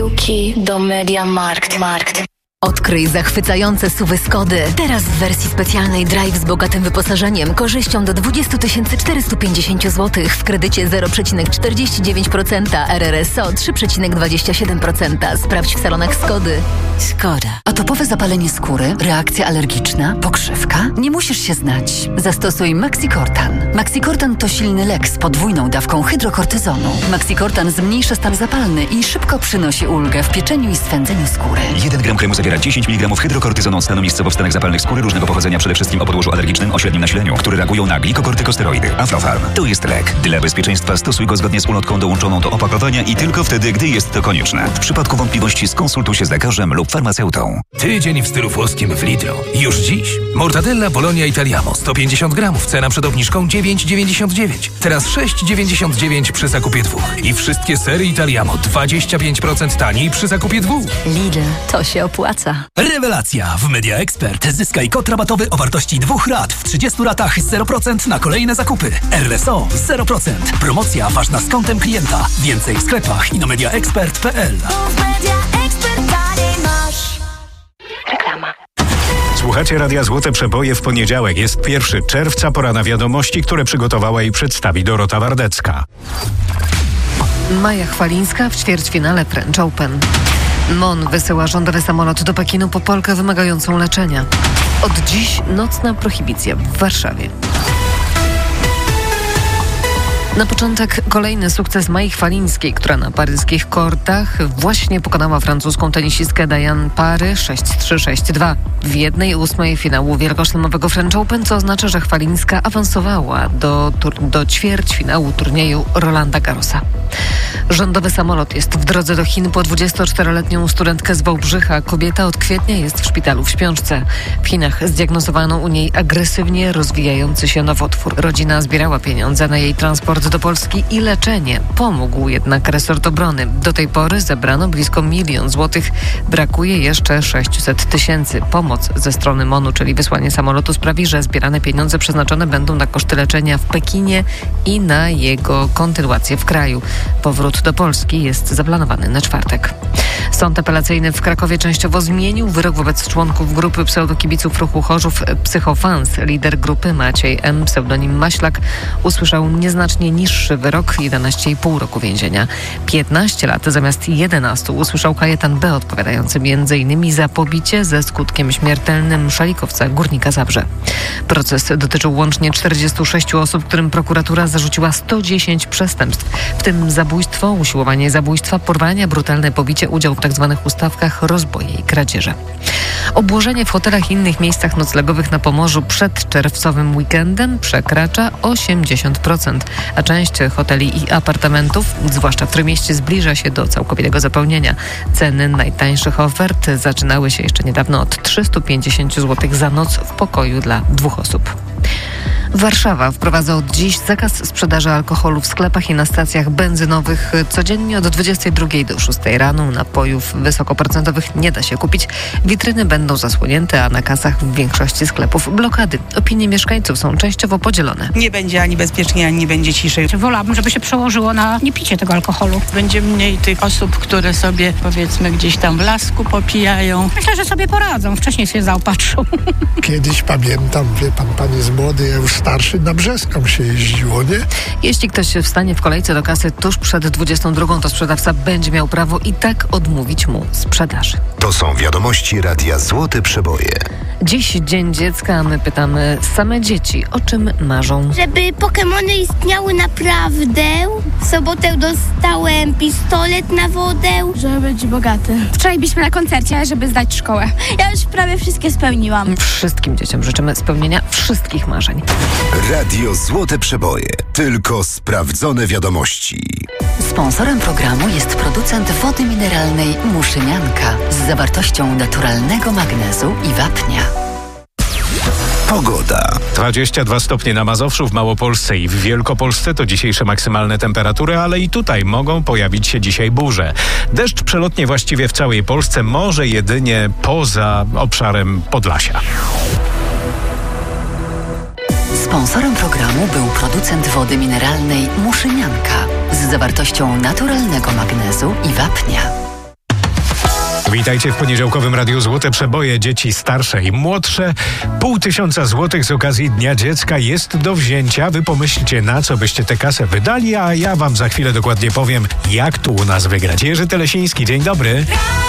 Do MediaMarkt. Odkryj zachwycające SUV-y Skody. Teraz w wersji specjalnej Drive z bogatym wyposażeniem, korzyścią do 20 450 zł w kredycie 0,49%, RRSO 3,27%. Sprawdź w salonach Skody. Skoda. Atopowe zapalenie skóry, reakcja alergiczna, pokrzywka? Nie musisz się znać. Zastosuj Maxicortan. Maxicortan to silny lek z podwójną dawką hydrokortyzonu. Maxicortan zmniejsza stan zapalny i szybko przynosi ulgę w pieczeniu i swędzeniu skóry. 1 gram kremu zawiera 10 mg hydrokortyzonu stanu miejscowo w stanach zapalnych skóry różnego pochodzenia, przede wszystkim o podłożu alergicznym o średnim nasileniu, które reagują na glikokortykosteroidy. Aflofarm to jest lek. Dla bezpieczeństwa stosuj go zgodnie z ulotką dołączoną do opakowania i tylko wtedy, gdy jest to konieczne. W przypadku wątpliwości skonsultuj się z lekarzem lub farmaceutą. Tydzień w stylu włoskim w Lidlu. Już dziś. Mortadella Bologna Italiamo 150 gramów. Cena przed obniżką 9,99. Teraz 6,99 przy zakupie 2. I wszystkie sery Italiamo 25% taniej przy zakupie 2. Lidl, to się opłaca. Rewelacja! W Media Expert zyskaj kod rabatowy o wartości 2 rat w 30 ratach 0% na kolejne zakupy. RSO 0%. Promocja ważna z kontem klienta. Więcej w sklepach i na mediaexpert.pl. Reklama. Słuchacie Radia Złote Przeboje w poniedziałek. Jest 1 czerwca, pora na wiadomości, które przygotowała i przedstawi Dorota Wardecka. Maja Chwalińska w ćwierćfinale French Open. MON wysyła rządowy samolot do Pekinu po Polkę wymagającą leczenia. Od dziś nocna prohibicja w Warszawie. Na początek kolejny sukces Mai Chwalińskiej, która na paryskich kortach właśnie pokonała francuską tenisistkę Diane Parry 6-3-6-2 w 1/8 finału wielkoszlemowego French Open, co oznacza, że Chwalińska awansowała do ćwierćfinału turnieju Rolanda Garrosa. Rządowy samolot jest w drodze do Chin po 24-letnią studentkę z Wałbrzycha. Kobieta od kwietnia jest w szpitalu w śpiączce. W Chinach zdiagnozowano u niej agresywnie rozwijający się nowotwór. Rodzina zbierała pieniądze na jej transport do Polski i leczenie. Pomógł jednak resort obrony. Do tej pory zebrano blisko 1 000 000 złotych. Brakuje jeszcze 600 000. Pomoc ze strony MON-u, czyli wysłanie samolotu, sprawi, że zbierane pieniądze przeznaczone będą na koszty leczenia w Pekinie i na jego kontynuację w kraju. Powrót do Polski jest zaplanowany na czwartek. Sąd apelacyjny w Krakowie częściowo zmienił wyrok wobec członków grupy pseudokibiców ruchu Chorzów Psychofans. Lider grupy Maciej M., pseudonim Maślak, usłyszał nieznacznie niższy wyrok, 11,5 roku więzienia. 15 lat zamiast 11 usłyszał Kajetan B., odpowiadający m.in. za pobicie ze skutkiem śmiertelnym szalikowca Górnika Zabrze. Proces dotyczył łącznie 46 osób, którym prokuratura zarzuciła 110 przestępstw, w tym zabójstwo, usiłowanie zabójstwa, porwania, brutalne pobicie, udział w tzw. ustawkach, rozboje i kradzieże. Obłożenie w hotelach i innych miejscach noclegowych na Pomorzu przed czerwcowym weekendem przekracza 80%, a część hoteli i apartamentów, zwłaszcza w Trójmieście, zbliża się do całkowitego zapełnienia. Ceny najtańszych ofert zaczynały się jeszcze niedawno od 350 zł za noc w pokoju dla 2 osób. Warszawa wprowadza od dziś zakaz sprzedaży alkoholu w sklepach i na stacjach benzynowych. Codziennie od 22 do 6 rano napojów wysokoprocentowych nie da się kupić. Witryny będą zasłonięte, a na kasach w większości sklepów blokady. Opinie mieszkańców są częściowo podzielone. Nie będzie ani bezpiecznie, ani nie będzie ciszej. Wolałabym, żeby się przełożyło na niepicie tego alkoholu. Będzie mniej tych osób, które sobie, powiedzmy, gdzieś tam w lasku popijają. Myślę, że sobie poradzą. Wcześniej się zaopatrzą. Kiedyś pamiętam, wie pan jest młody, ja już starszy, na Brzeską się jeździło, nie? Jeśli ktoś wstanie w kolejce do kasy tuż przed 22, to sprzedawca będzie miał prawo i tak odmówić mu sprzedaży. To są wiadomości Radia Złote Przeboje. Dziś Dzień Dziecka, a my pytamy same dzieci, o czym marzą. Żeby Pokemony istniały naprawdę. W sobotę dostałem pistolet na wodę. Żeby być bogaty. Wczoraj byliśmy na koncercie, żeby zdać szkołę. Ja już prawie wszystkie spełniłam. Wszystkim dzieciom życzymy spełnienia wszystkich marzeń. Radio Złote Przeboje. Tylko sprawdzone wiadomości. Sponsorem programu jest producent wody mineralnej Muszynianka z zawartością naturalnego magnezu i wapnia. Pogoda. 22 stopnie na Mazowszu, w Małopolsce i w Wielkopolsce to dzisiejsze maksymalne temperatury, ale i tutaj mogą pojawić się dzisiaj burze. Deszcz przelotnie właściwie w całej Polsce, może jedynie poza obszarem Podlasia. Sponsorem programu był producent wody mineralnej Muszynianka z zawartością naturalnego magnezu i wapnia. Witajcie w poniedziałkowym Radiu Złote Przeboje. Dzieci starsze i młodsze. 500 złotych z okazji Dnia Dziecka jest do wzięcia. Wy pomyślcie, na co byście tę kasę wydali, a ja wam za chwilę dokładnie powiem, jak tu u nas wygrać. Jerzy Telesiński, dzień dobry.